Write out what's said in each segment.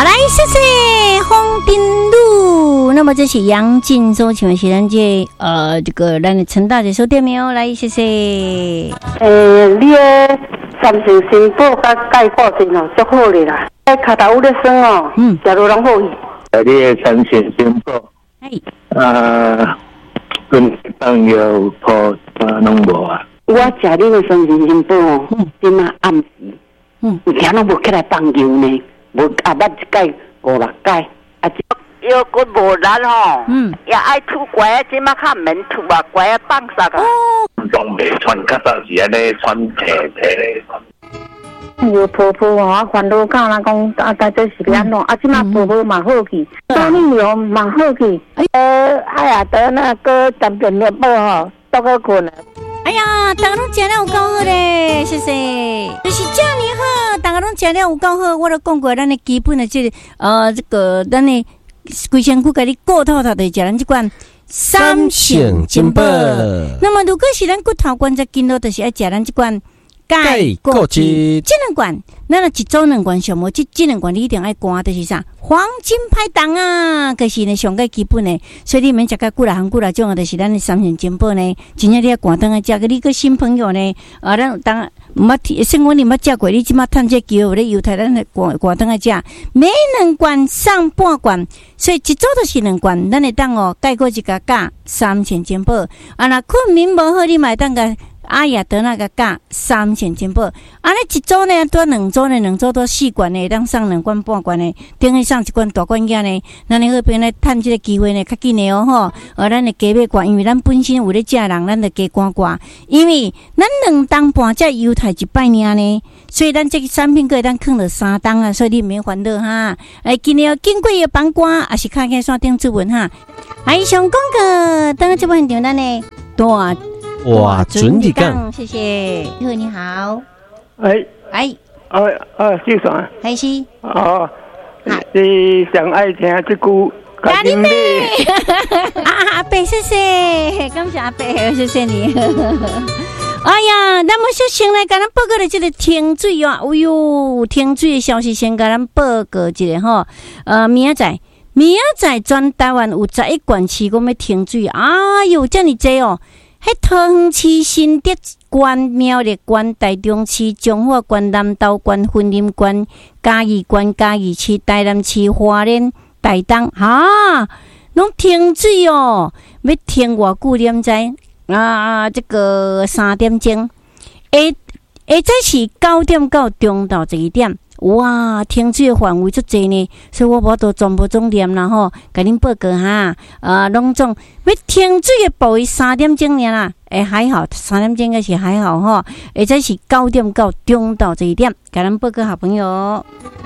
好，来谢谢红丁路。那么这是杨进州，请问是咱这个咱的陈大姐收店没有？来谢谢。 你的三成新宝甲钙固醇哦，足好的啦。脚头有咧酸哦，食落拢好去。 你的三成新宝，跟朋友破拢无啊。 我食你的三成新宝哦，今仔暗时，有天拢无起来放油呢，无阿捌一盖5、6盖， 又个无力吼，也爱吐怪，即马较免吐啊，怪啊放杀啊。 拢袂穿，较早是安尼穿皮咧。 有婆婆哦，我烦恼讲人讲啊，大概是安怎？即马婆婆嘛好去，小女儿嘛好去。哎呀，得那个10点面包吼，都个困了。 哎呀，大家拢食了有够好咧，谢谢。就是这样好，大家拢食了有够好。我都讲过，咱的基本的这个咱的规身躯，甲你顾透透的食咱这款三成金宝。那么如果是咱骨头关节筋络，就是要食咱这款钙固质。这两罐，咱一周2罐上无，这两罐你一定爱灌，就是啥黄金拍档啊，就是呢上个基本的，所以你免食个几啦种啊，就是咱的三成金宝呢，真正你要灌灯啊，食个你个新朋友呢，咱当毋捌生活你捌食过，你即马趁这机会咧犹太咱灌灯啊食，每2罐上半罐，所以一周就是2罐，咱会当哦，钙固质加三成金宝，若困眠无好，你嘛会当个。阿雅得那个价3成金宝，安尼一周呢多2周呢，2周多4罐呢，当上2罐半罐呢，等于上1罐大罐仔呢，咱那个边来趁这个机会呢，较紧的哦吼，咱的加买罐，因为咱本身有咧食人，咱就加罐，因为咱2当半只犹太一摆尔呢，所以咱这个产品可咱放了3当啊，所以你免烦恼哈。今日经过的帮瓜，也是看看线顶注文哈。上广告，等这部现场咱呢大。哇，准你讲，谢谢。你好， 先生， 还是你上爱听这句咖喱妹阿伯，谢谢，感谢阿伯，谢谢你。哎呀，那么就先来给咱报告的这个停水啊，哎呦，停水的消息先给咱报告一下哈。明仔载全台湾有11县市讲要停水，哎呦，这么多哦。迄桃园市、新竹县、苗栗县、台中市、彰化县、南投县、云林县、嘉义县、嘉义市、台南市、花莲、台东，拢停水哦！要停偌久？你毋知这个3点钟，下早是9点到中昼12点。哇，停水的范围足济呢，所以我无都全部总念啦吼，甲恁报告哈。拢总要停水的部位3点钟尔啦，还好，3点钟应该是还好吼。或者是9点到中昼12点，甲咱报告好朋友。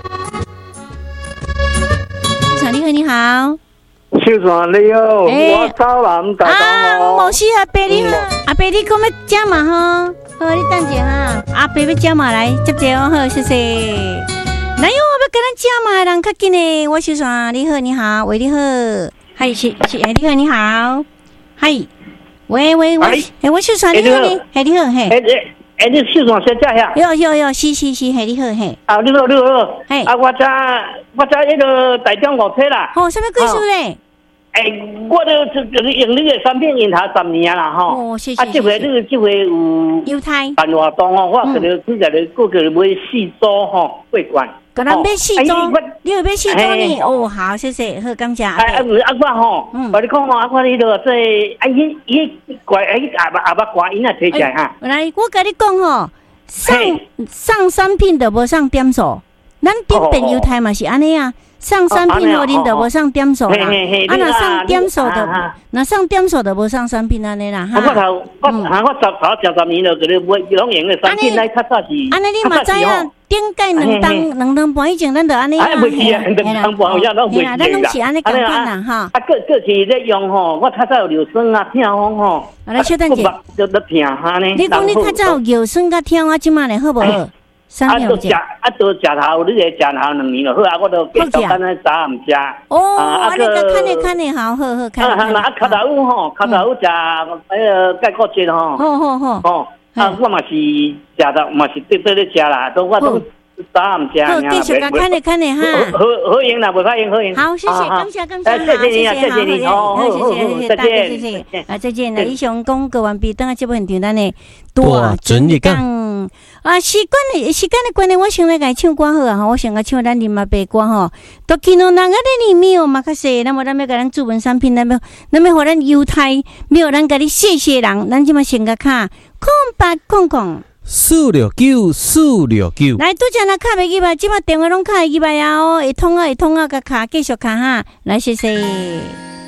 你好。 秀传你好，我早南大东哦。 冇事阿伯你好，阿伯你讲要食嘛吼？好，你等者哈，阿伯要食嘛来接者哦，好，谢谢。来哟，我要跟咱食嘛，人较紧诶。我秀传你好，你好，喂你好，嗨是你好你好，嗨喂我秀传你好呢，嘿你好嘿。 你秀传先食遐？ 有，是，嘿你好嘿。 你好，嘿。我在迄个台中5车啦。 什么贵数咧？ 我就是用你的产品用它10年啦吼。 谢谢。 这回有犹太办活动哦，我可能去个过个买4组吼，8罐。 可能买4组，你有买4组呢？好，谢谢，好感谢。 我吼，我你讲吼，我迄个这伊怪阿捌挂因啊提起来哈。 来，我跟你讲吼，上产品的无上点数，咱顶边犹太嘛是安尼啊。上产品互恁就无上点数啦，若上点数的无上产品安尼啦哈。 我10年了，就是买拢用的产品来较早是。 安尼你嘛知影，顶届2当半以前咱就安尼啊。 袂是啊，2当半有拢袂是啦。 咱拢是安尼讲法啦哈。 个是咧用吼，我较早有硫酸啊、痛风吼。 来小等者， 就痛哈呢。 你讲你较早有硫酸甲痛啊，即马咧好无好？ 都食头，你个食头2年了，好我都继续干那早唔食。 安尼个看你好，看。 脚头有吼，脚头有食钙固质吼。 好。 我嘛是食到，嘛是对咧食啦，都我都早唔食。 好，继续甲看你哈。 好赢啦，不太赢，好赢。 好，谢谢，感谢， 谢谢你，谢谢你，好， 再见，谢谢，再见。那以上广告完毕，等下节目现场咱的大准日讲啊，时间的关系，我先来甲唱歌好啊，我先来唱咱林马白歌吼。都见到那个的里面有马克西，那么咱要甲咱主文商品，咱要互咱犹太，没有咱甲你谢谢人，咱即马先甲卡0800。 469， 来，拄则那卡袂记吧？即马电话拢卡会记吧呀？哦，会通啊，甲卡继续卡哈，来谢谢。